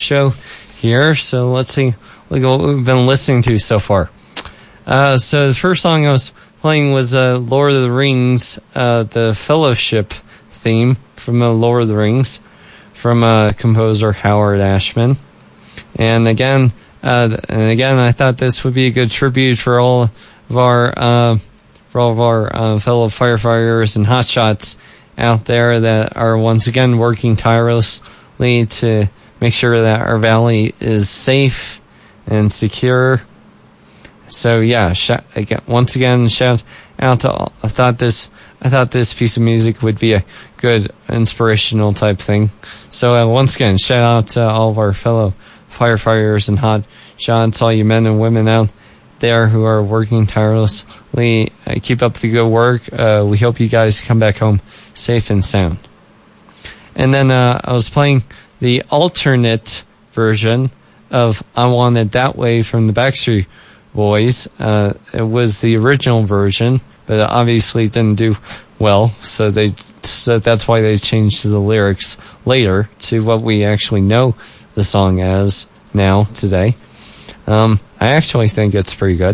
show here. So let's see what we've been listening to so far. So the first song I was playing was Lord of the Rings, the Fellowship theme from Lord of the Rings, from composer Howard Ashman. And again, I thought this would be a good tribute for all of our fellow firefighters and hotshots out there that are once again working tirelessly to make sure that our valley is safe and secure. So yeah, once again, shout out to all. I thought this piece of music would be a good inspirational type thing. So once again, shout out to all of our fellow firefighters and hot shots, all you men and women out there who are working tirelessly. Keep up the good work. We hope you guys come back home safe and sound. And then I was playing the alternate version of I Want It That Way from the Backstreet Boys. It was the original version, but obviously it didn't do well, so that's why they changed the lyrics later to what we actually know the song as now today. I actually think it's pretty good.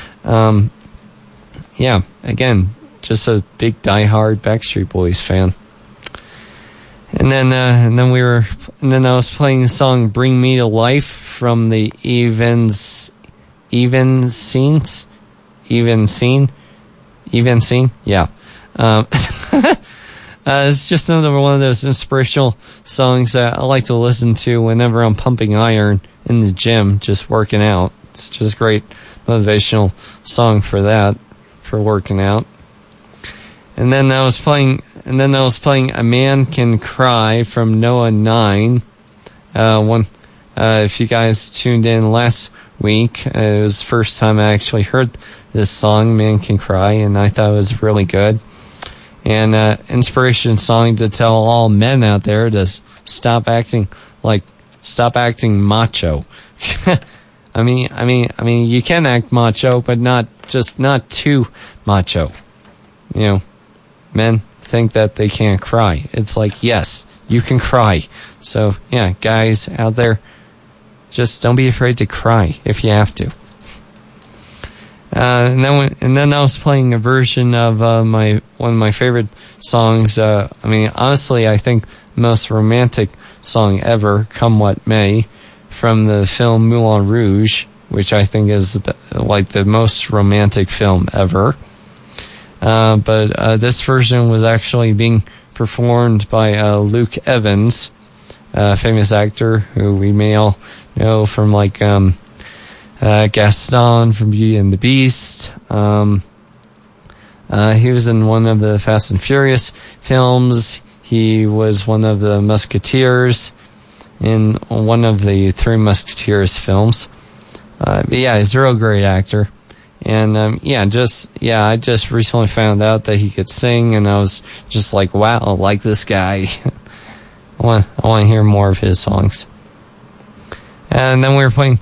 Yeah, again, just a big diehard Backstreet Boys fan. And then I was playing the song "Bring Me to Life" from the Even Scene. Yeah. It's just another one of those inspirational songs that I like to listen to whenever I'm pumping iron in the gym, just working out. It's just a great motivational song for that, for working out. And then I was playing "A Man Can Cry" from Noah 9. If you guys tuned in last week, it was the first time I actually heard this song, "Man Can Cry," and I thought it was really good. And inspiration song to tell all men out there to stop acting macho. I mean, you can act macho, but not too macho. You know, men think that they can't cry. It's like, yes, you can cry. So yeah, guys out there, just don't be afraid to cry if you have to. And then I was playing a version of one of my favorite songs. Honestly, I think the most romantic song ever, "Come What May," from the film Moulin Rouge, which I think is like the most romantic film ever. But this version was actually being performed by Luke Evans, a famous actor who we may all know from like Gaston from Beauty and the Beast. He was in one of the Fast and Furious films. He was one of the Musketeers in one of the Three Musketeers films. But yeah, he's a real great actor. And I just recently found out that he could sing, and I was just like, wow, I like this guy. I want to hear more of his songs. And then we were playing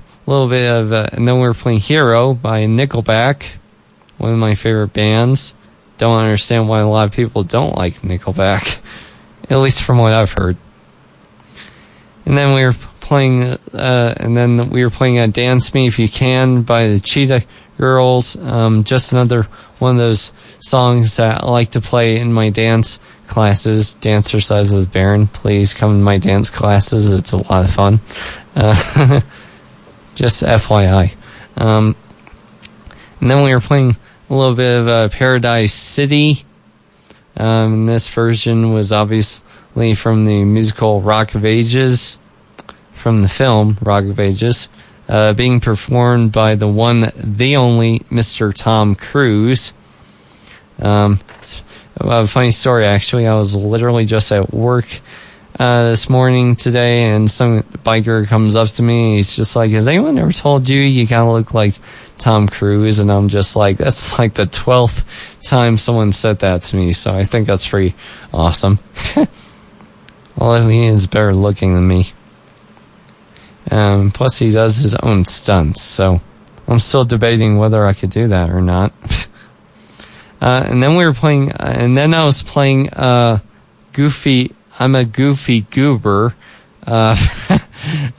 "Hero" by Nickelback, one of my favorite bands. Don't understand why a lot of people don't like Nickelback, at least from what I've heard. And then we were playing "Dance Me If You Can" by the Cheetah Girls. Just another one of those songs that I like to play in my dance classes. Dancercise with Baron, please come to my dance classes. It's a lot of fun. Just FYI. And then we were playing a little bit of Paradise City. And this version was obviously from the musical Rock of Ages, from the film Rock of Ages, being performed by the one, the only Mr. Tom Cruise. A funny story, actually. I was literally just at work this morning today, and some biker comes up to me. He's just like, "Has anyone ever told you kind of look like Tom Cruise?" And I'm just like, that's like the 12th time someone said that to me, so I think that's pretty awesome. Well, he is better looking than me. Plus he does his own stunts, so I'm still debating whether I could do that or not. And then I was playing Goofy, I'm a Goofy Goober,